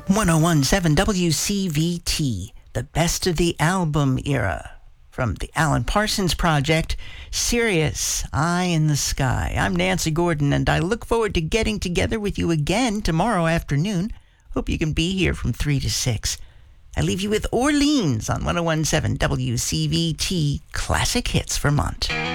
1017 WCVT, the best of the album era. From the Alan Parsons Project, Sirius, Eye in the Sky. I'm Nancy Gordon, and I look forward to getting together with you again tomorrow afternoon. Hope you can be here from 3 to 6. I leave you with Orleans on 1017 WCVT Classic Hits Vermont.